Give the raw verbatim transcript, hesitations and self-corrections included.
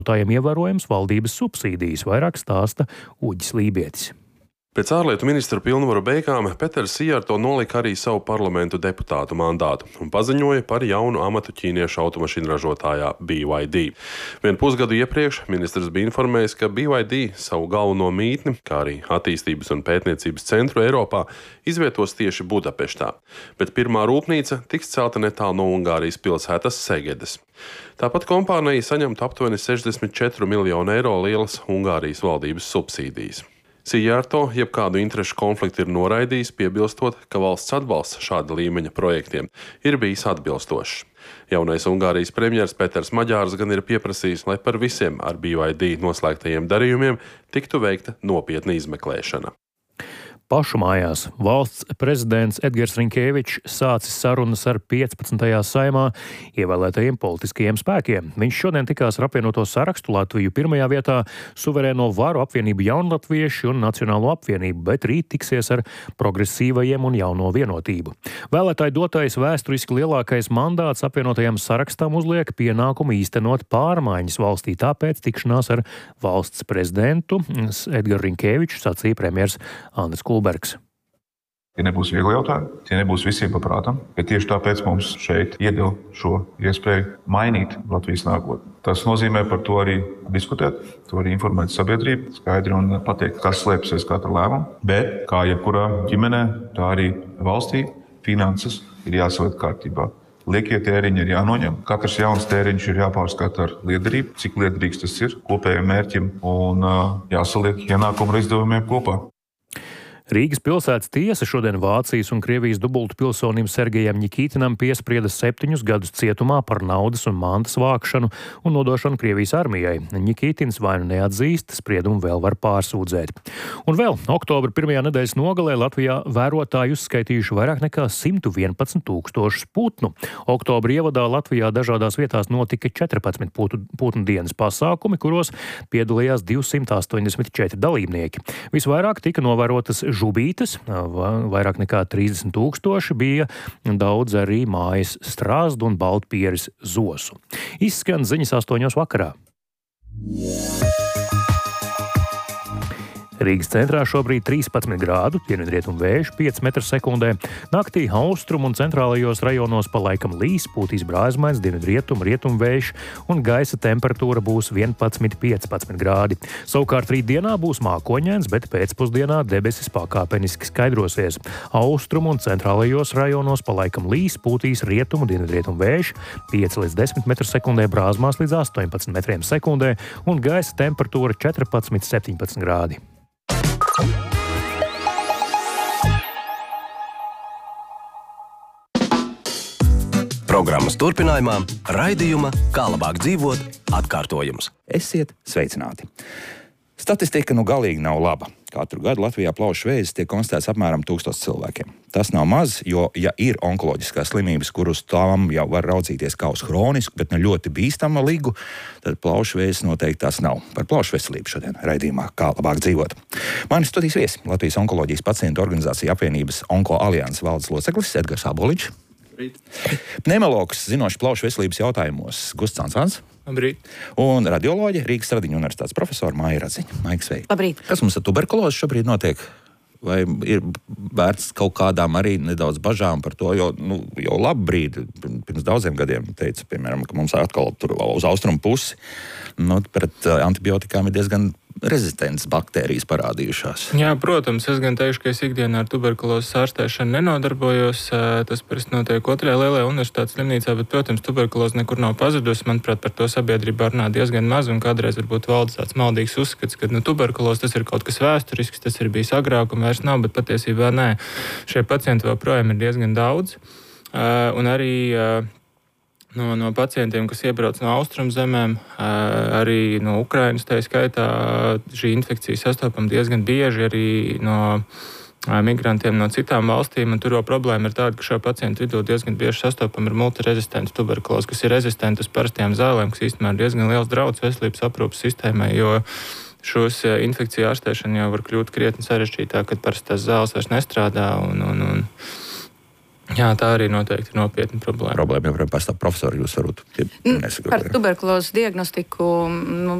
Tājiem ievērojams valdības subsīdijas, vairāk stāsta Uģis Lībietis. Pēc ārlietu ministra pilnvaru beigām Peters Sijārto nolika arī savu parlamentu deputātu mandātu un paziņoja par jaunu amatu ķīniešu automašīnu ražotājā B Y D. Vien pusgadu iepriekš ministrs bija informējis, ka B Y D savu galveno mītni, kā arī attīstības un pētniecības centru Eiropā, izvietos tieši Budapeštā, bet pirmā rūpnīca tiks celta netālu no Ungārijas pilsētas Segedes. Tāpat kompānija saņemtu aptuveni sešdesmit četru miljonu eiro lielas Ungārijas valdības subsīdijas. Sijārto jebkādu interešu konfliktu ir noraidījis, piebilstot, ka valsts atbalsts šāda līmeņa projektiem ir bijis atbilstošs. Jaunais Ungārijas premjers Peters Maģārs gan ir pieprasījis, lai par visiem ar B Y D noslēgtajiem darījumiem tiktu veikta nopietna izmeklēšana. Pašu mājās valsts prezidents Edgars Rinkēvičs sācis sarunas ar piecpadsmitajā saimā ievēlētajiem politiskajiem spēkiem. Viņš šodien tikās ar apvienoto sarakstu Latviju pirmajā vietā, suverēno varu apvienību Jaunlatvieši un Nacionālo apvienību, bet rīt tiksies ar progresīvajiem un Jauno vienotību. Vēlētāju dotais vēsturiski lielākais mandāts apvienotajam sarakstam uzliek pienākumu īstenot pārmaiņas valstī, tāpēc tikšanās ar valsts prezidentu Edgaru Rinkēviču sacīja premjers Andris Kulbergs. Tie nebūs viegli jautājumi, tie nebūs visiem paprātam, bet tieši tāpēc mums šeit iedeva šo iespēju mainīt Latvijas nākotni. Tas nozīmē par to arī diskutēt, to arī informēt sabiedrību, skaidri un pateikt, kas slēpjas aiz katra lēmuma. Bet, kā jebkurā ģimenē, tā arī valstī finanses ir jāsaliek kārtībā. Liekie tēriņi ir jānoņem. Katrs jauns tēriņš ir jāpārskata ar liederību, cik liederīgs tas ir kopējiem mērķim un jāsaliek ienākumu ar izdevumiem kopā. Rīgas pilsētas tiesa šodien Vācijas un Krievijas dubultu pilsonim Sergejam Ņikītinam piesprieda septiņus gadus cietumā par naudas un mantas vākšanu un nodošanu Krievijas armijai. Ņikītins vai nu neatzīst, spriedumu vēl var pārsūdzēt. Un vēl oktobra pirmajā nedēļas nogalē Latvijā vērotāji uzskaitījuši vairāk nekā simt vienpadsmit tūkstošus putnu. Oktobra ievadā Latvijā dažādās vietās notika četrpadsmit putnu, putnu dienas pasākumi, kuros piedalījās divsimt astoņdesmit četri dalībnieki. Visvairāk tika novērotas žubītes, vairāk nekā trīsdesmit tūkstoši, bija daudz arī mājas strāzdu un baltpieris zosu. Izskan ziņas astoņos vakarā. Rīgas centrā šobrīd trīspadsmit grādu, dienvidrietumu vējš pieci metri sekundē. Naktī austrumu un centrālajos rajonos pa laikam līs, pūtīs brāzmains, dienvidrietumu, rietumu vējš un gaisa temperatūra būs vienpadsmit līdz piecpadsmit grādi. Savukārt rītdienā būs mākoņains, bet pēcpusdienā debesis pakāpeniski skaidrosies. Austrumu un centrālajos rajonos pa laikam līs, pūtīs rietumu, dienvidrietumu vējš pieci līdz desmit metri sekundē, brāzmās līdz astoņpadsmit metriem sekundē un gaisa temperatūra četrpadsmit līdz septiņpadsmit grādi. Programmas turpinājumā raidījuma Kā labāk dzīvot atkārtojums. Esiet sveicināti! Statistika nu galīgi nav laba. Katru gadu Latvijā plaušu vēzis tiek konstatēts apmēram tūkstots cilvēkiem. Tas nav maz, jo, ja ir onkoloģiskās slimības, kurus tām jau var raudzīties kā uz hronisku, bet ne ļoti bīstama ligu, tad plaušu vēzis noteikti tas nav. Par plaušu veselību šodien raidījumā Kā labāk dzīvot. Mani studijas viesi Latvijas onkoloģijas pacientu organizācija apvienības Onko alianses valdes loceklis Edgars Aboliņš. Pneimologs, zinošs plaušu veselības jautājumos Gusts Cansāns. Labrīt. Un radioloģe Rīgas Stradiņu universitātes profesora Maija Radziņa. Maija, sveiki. Labrīt. Kas mums ar tuberkulozi šobrīd notiek? Vai ir vērts kaut kādām arī nedaudz bažām par to, jo nu, jau labu brīdi, pirms daudziem gadiem teica, piemēram, ka mums atkal tur uz austrumu pusi, nu, pret antibiotikām ir diezgan rezistents baktērijas parādījušās. Jā, protams, es gan teikšu, ka es ikdienā ar tuberkulozes ārstēšanu nenodarbojos. Tas parasti notiek otrajā lielajā universitātes slimnīcā, bet, protams, tuberkuloze nekur nav pazudusi. Manuprāt, par to sabiedrībā runā diezgan maz, un kādreiz varbūt valdes tāds maldīgs uzskats, ka nu, tuberkuloze tas ir kaut kas vēsturisks, tas ir bijis agrāk un vairs nav, bet patiesībā nē. Šie pacienti vēl projām ir diezgan daudz. Uh, un arī uh, No, no pacientiem, kas iebrauc no austrumzemēm, arī no Ukrainas, tā skaitā, šī infekcija sastopama diezgan bieži arī no migrantiem no citām valstīm. Tur jau problēma ir tāda, ka šo pacientu vidū diezgan bieži sastopama ir multirezistenta tuberkuloze, kas ir rezistenta uz parastajām zālēm, kas īstenībā ir diezgan liels drauds veselības aprūpes sistēmai, jo šos infekciju ārstēšana jau var kļūt krietni sarežģītāk, kad parastās zāles vairs nestrādā un, un, un Jā, tā arī noteikti ir nopietna problēma. Problēma joprojām pastāv. Profesori, jūs varbūt nesakot. Par tuberkulozes diagnostiku nu,